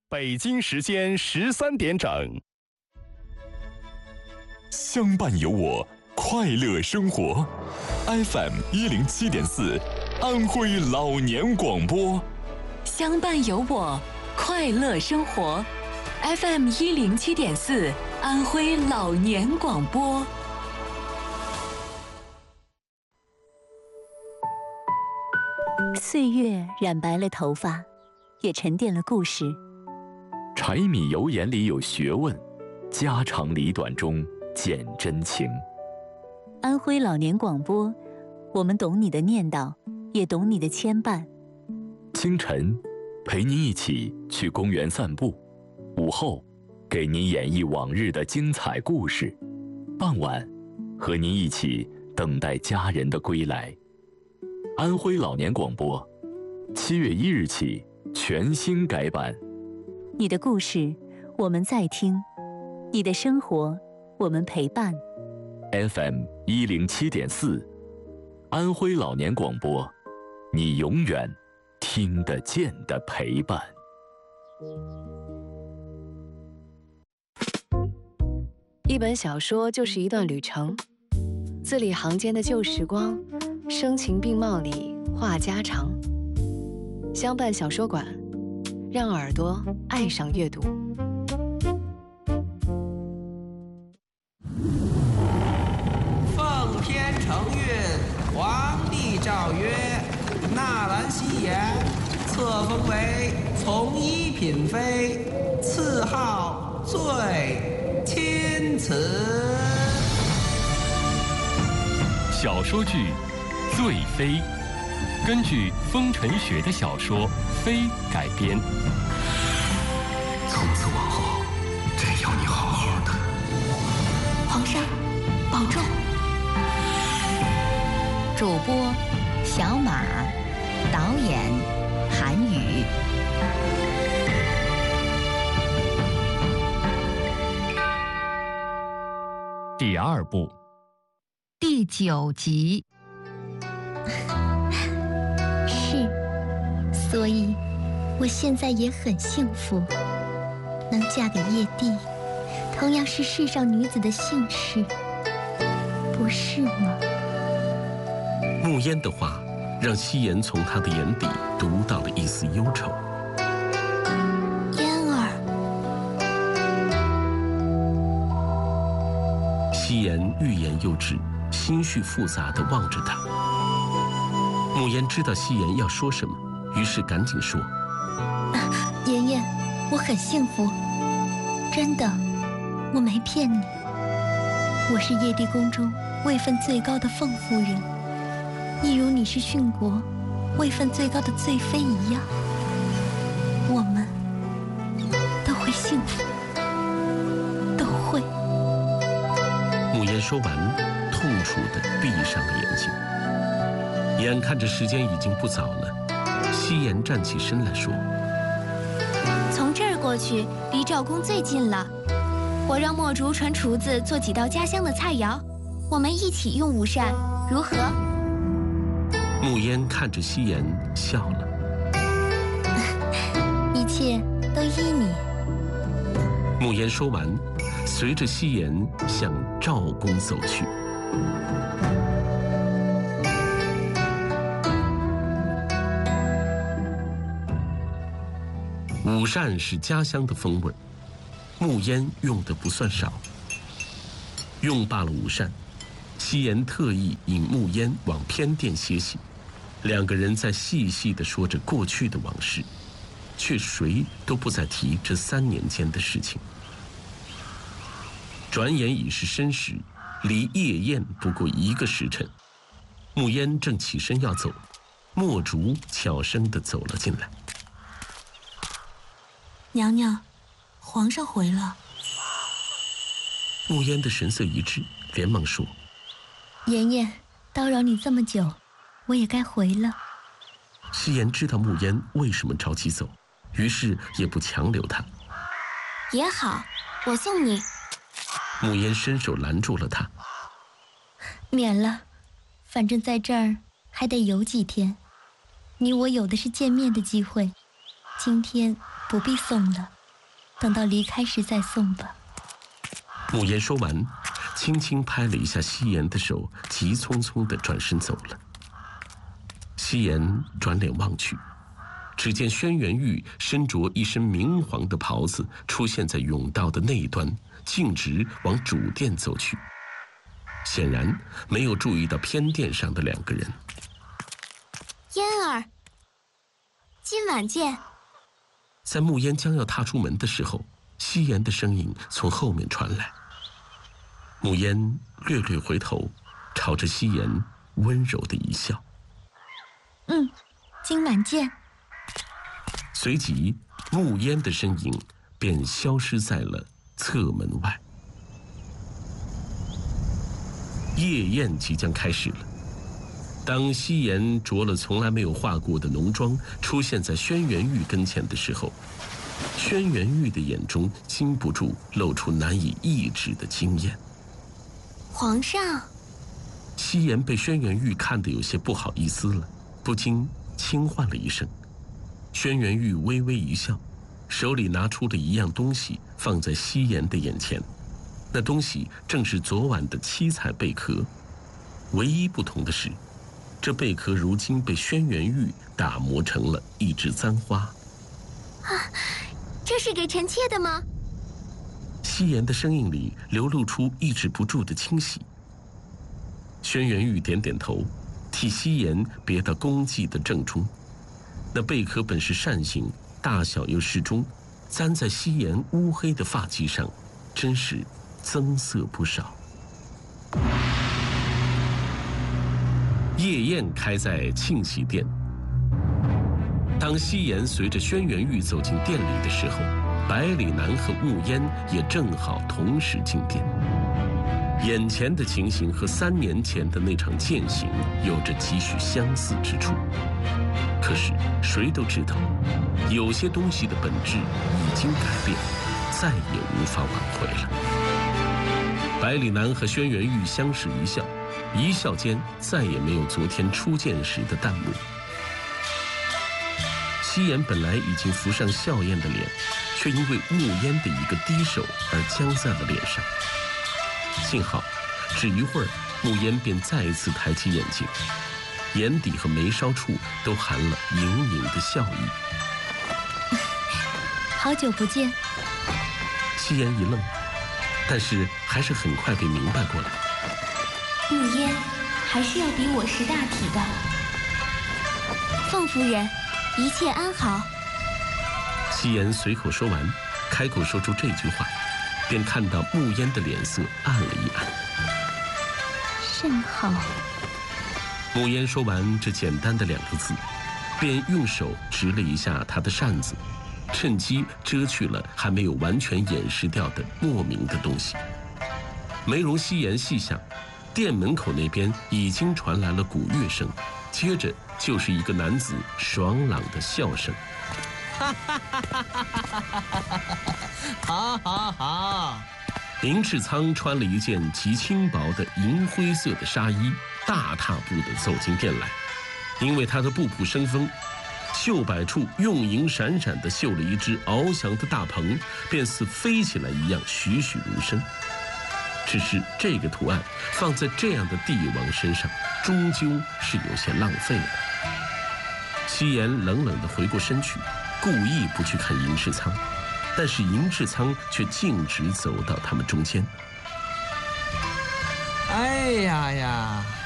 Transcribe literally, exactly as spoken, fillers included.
北京时间十三点整。 相伴有我，快乐生活。F M 一零七点四，安徽老年广播。 相伴有我，快乐生活。F M 一零七点四，安徽老年广播。岁月染白了头发，也沉淀了故事。 柴米油盐里有学问，家长里短中见真情。 安徽老年广播，我们懂你的念叨，也懂你的牵绊。 清晨，陪您一起去公园散步；午后，给您演绎往日的精彩故事；傍晚，和您一起等待家人的归来。安徽老年广播，七月一日起全新改版。 你的故事，我们在听；你的生活，我们陪伴。 F M 一零七点四，安徽老年广播，你永远听得见的陪伴。 一本小说就是一段旅程，字里行间的旧时光，声情并茂里话家常。相伴小说馆，让耳朵爱上阅读。 奉天承运，皇帝诏曰：纳兰希言册封为从一品妃，赐号最钦此。 小说剧《醉妃》根据风尘雪的小说《妃》改编。 从此往后，真要你好好的。 皇上，保重。 主播小马，导演韩宇。 第二部， 第九集。 是，所以我现在也很幸福，能嫁给叶帝，同样是世上女子的幸事，不是吗？ 慕烟的话让夕颜从他的眼底读到了一丝忧愁。 嫣儿， 夕颜欲言又止，心绪复杂地望着他。慕烟知道夕颜要说什么，于是赶紧说： 啊，妍妍，我很幸福，真的，我没骗你。我是叶帝宫中位分最高的凤夫人，一如你是殉国位分最高的醉妃一样，我们都会幸福，都会。 慕烟说完，痛楚地闭上了眼睛。眼看着时间已经不早了，夕颜站起身来说： 从这儿过去离赵宫最近了，我让墨竹传厨子做几道家乡的菜肴，我们一起用午膳，如何？ 慕烟看着夕颜笑了。 一切都依你。 慕烟说完，随着夕颜向赵宫走去。午膳是家乡的风味，慕烟用的不算少。用罢了午膳，夕颜特意引慕烟往偏殿歇息，两个人在细细地说着过去的往事，却谁都不再提这三年间的事情。转眼已是申时，离夜宴不过一个时辰。慕烟正起身要走，墨竹悄声地走了进来。 娘娘，皇上回了。 慕烟的神色一滞，连忙说： 妍妍，叨扰你这么久，我也该回了。 夕颜知道慕烟为什么着急走，于是也不强留他。 也好，我送你。 慕烟伸手拦住了他。 免了，反正在这儿还得有几天，你我有的是见面的机会，今天不必送了。 等到离开时再送吧。 慕言说完，轻轻拍了一下夕颜的手，急匆匆地转身走了。夕颜转脸望去，只见轩辕玉身着一身明黄的袍子，出现在甬道的那一端，径直往主殿走去。显然没有注意到偏殿上的两个人。 嫣儿，今晚见。 在慕烟将要踏出门的时候，夕颜的声音从后面传来。慕烟略略回头，朝着夕颜温柔的一笑。 嗯，今晚见。 随即，慕烟的身影便消失在了侧门外。夜宴即将开始了。当夕颜着了从来没有化过的浓妆，出现在轩辕玉跟前的时候，轩辕玉的眼中禁不住露出难以抑制的惊艳。 皇上， 夕颜被轩辕玉看得有些不好意思了，不禁轻唤了一声。轩辕玉微微一笑，手里拿出了一样东西，放在夕颜的眼前。那东西正是昨晚的七彩贝壳，唯一不同的是，这贝壳如今被轩辕玉打磨成了一枝簪花。 啊，这是给臣妾的吗？ 夕颜的声音里流露出抑制不住的惊喜。轩辕玉点点头，替夕颜别到宫髻的正中。那贝壳本是扇形，大小又适中，簪在夕颜乌黑的发髻上，真是增色不少。夜宴开在庆喜殿。当夕颜随着轩辕玉走进殿里的时候，百里南和慕烟也正好同时进殿。眼前的情形和三年前的那场践行有着几许相似之处，可是谁都知道，有些东西的本质已经改变，再也无法挽回了。百里南和轩辕玉相视一笑，一笑间再也没有昨天初见时的淡漠。夕颜本来已经浮上笑靥的脸，却因为慕烟的一个低手而僵在了脸上。幸好，只一会儿，慕烟便再一次抬起眼睛，眼底和眉梢处都含了盈盈的笑意。 好久不见。 夕颜一愣，但是还是很快便明白过来。 慕烟还是要比我识大体的。凤夫人，一切安好。 夕颜随口说完，开口说出这句话，便看到慕烟的脸色暗了一暗。 甚好。 慕烟说完这简单的两个字，便用手执了一下他的扇子，趁机遮去了还没有完全掩饰掉的莫名的东西。没容夕颜细想，殿门口那边已经传来了鼓乐声，接着就是一个男子爽朗的笑声。 哈哈哈哈哈哈！好，好，好！ 宁赤苍穿了一件极轻薄的银灰色的纱衣，大踏步地走进殿来。因为他的步步生风，袖摆处用银闪闪地绣了一只翱翔的大鹏，便似飞起来一样栩栩如生。只是这个图案放在这样的帝王身上，终究是有些浪费了。夕颜冷冷地回过身去，故意不去看银赤苍，但是银赤苍却径直走到他们中间。 哎呀呀，